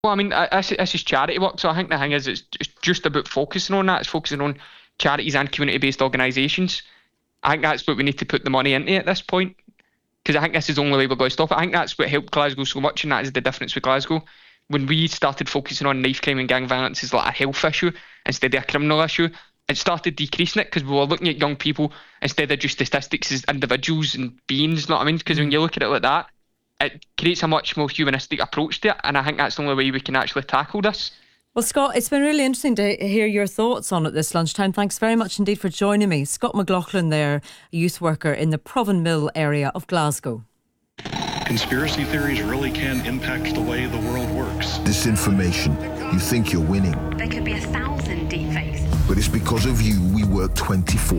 Well, I mean, this is charity work, so I think the thing is, it's just about focusing on that. It's focusing on charities and community-based organisations. I think that's what we need to put the money into at this point, because I think this is the only way we're going to stop it. I think that's what helped Glasgow so much, and that is the difference with Glasgow. When we started focusing on knife crime and gang violence as like a health issue instead of a criminal issue, it started decreasing it, because we were looking at young people instead of just statistics as individuals and beings, you know what I mean? Because when you look at it like that, it creates a much more humanistic approach to it, and I think that's the only way we can actually tackle this. Well, Scott, it's been really interesting to hear your thoughts on it this lunchtime. Thanks very much indeed for joining me. Scott McLaughlin there, a youth worker in the Provan Mill area of Glasgow. Conspiracy theories really can impact the way the world works. Disinformation. You think you're winning. There could be 1,000 deepfakes. But it's because of you we work 24/7.